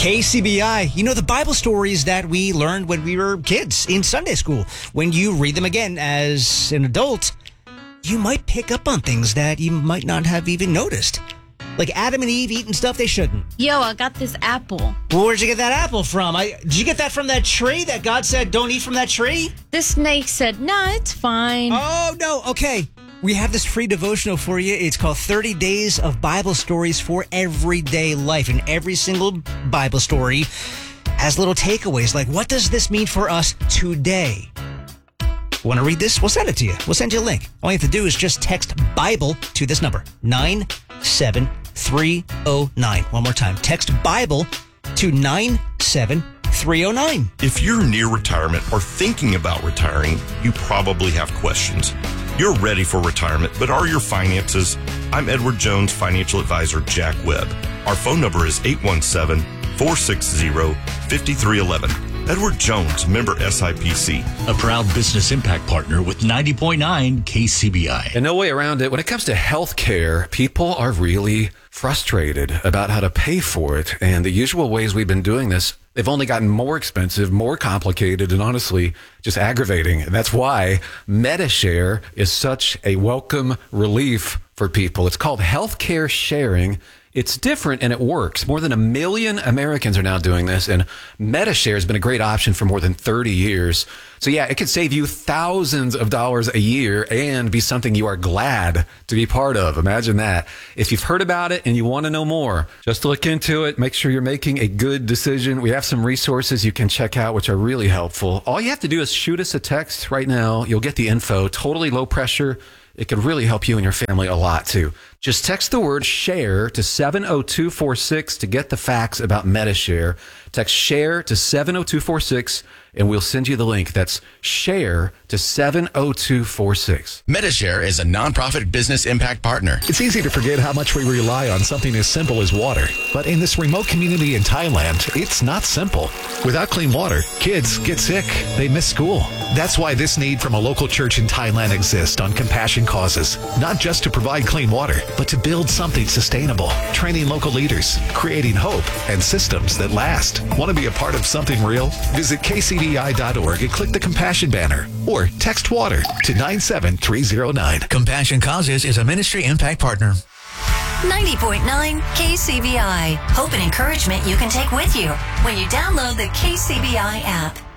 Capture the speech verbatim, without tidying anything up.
K C B I, you know, the Bible stories that we learned when we were kids in Sunday school. When you read them again as an adult, you might pick up on things that you might not have even noticed. Like Adam and Eve eating stuff they shouldn't. Yo, I got this apple. Well, where'd you get that apple from? I, did you get that from that tree that God said don't eat from that tree? The snake said, nah, it's fine. Oh, no. Okay. We have this free devotional for you. It's called thirty days of Bible Stories for Everyday Life. And every single Bible story has little takeaways like, what does this mean for us today? Want to read this? We'll send it to you. We'll send you a link. All you have to do is just text Bible to this number, nine seven three oh nine. One more time. Text Bible to nine seven three oh nine. If you're near retirement or thinking about retiring, you probably have questions. You're ready for retirement, but are your finances? I'm Edward Jones financial advisor Jack Webb. Our phone number is eight one seven, four six zero, five three one one. Edward Jones, member S I P C. A proud business impact partner with ninety point nine K C B I. And no way around it. When it comes to health care, people are really frustrated about how to pay for it. And the usual ways we've been doing this, they've only gotten more expensive, more complicated, and honestly, just aggravating. And that's why Medi-Share is such a welcome relief for people. It's called healthcare sharing. It's different and it works. More than a million Americans are now doing this, and Medi-Share has been a great option for more than thirty years. So yeah, it could save you thousands of dollars a year and be something you are glad to be part of. Imagine that. If you've heard about it and you want to know more, just look into it. Make sure you're making a good decision. We have some resources you can check out, which are really helpful. All you have to do is shoot us a text right now. You'll get the info. Totally low pressure. It could really help you and your family a lot, too. Just text the word SHARE to seven oh two four six to get the facts about Medi-Share. Text SHARE to seven oh two four six, and we'll send you the link. That's SHARE to seven oh two four six. Medi-Share is a nonprofit business impact partner. It's easy to forget how much we rely on something as simple as water. But in this remote community in Thailand, it's not simple. Without clean water, kids get sick. They miss school. That's why this need from a local church in Thailand exists on Compassion Causes. Not just to provide clean water, but to build something sustainable, training local leaders, creating hope and systems that last. Want to be a part of something real? Visit K C B I dot org and click the Compassion banner or text WATER to nine seven three oh nine. Compassion Causes is a ministry impact partner. ninety point nine K C B I. Hope and encouragement you can take with you when you download the K C B I app.